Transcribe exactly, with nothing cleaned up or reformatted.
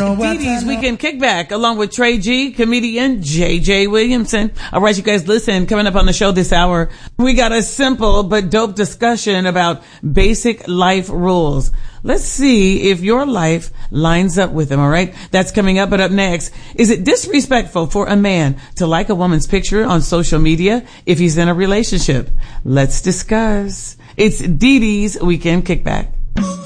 know what Dee Dee's Weekend Kickback, along with Trey G, comedian J J Williamson. All right, you guys, listen, coming up on the show this hour, we got a simple but dope discussion about basic life rules. Let's see if your life lines up with them, all right? That's coming up, but up next, is it disrespectful for a man to like a woman's picture on social media if he's in a relationship? Let's discuss. It's Dee Dee's Weekend Kickback.